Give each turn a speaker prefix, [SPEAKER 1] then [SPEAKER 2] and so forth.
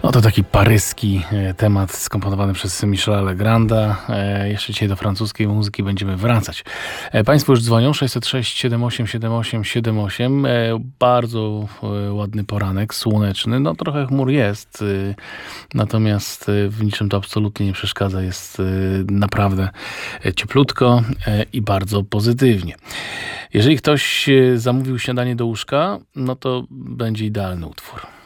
[SPEAKER 1] Oto taki paryski temat skomponowany przez Michela Legranda. Jeszcze dzisiaj do francuskiej muzyki będziemy wracać. Państwo już dzwonią 606 78 78 78. Bardzo ładny poranek, słoneczny. No trochę chmur jest, natomiast w niczym to absolutnie nie przeszkadza. Jest naprawdę cieplutko i bardzo pozytywnie. Jeżeli ktoś zamówił śniadanie do łóżka, no to będzie idealny utwór.